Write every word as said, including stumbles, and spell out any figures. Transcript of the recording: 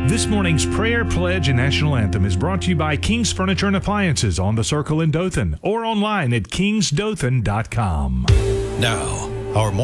This morning's prayer, pledge, and national anthem is brought to you by King's Furniture and Appliances on the Circle in Dothan or online at kings dothan dot com. Now, our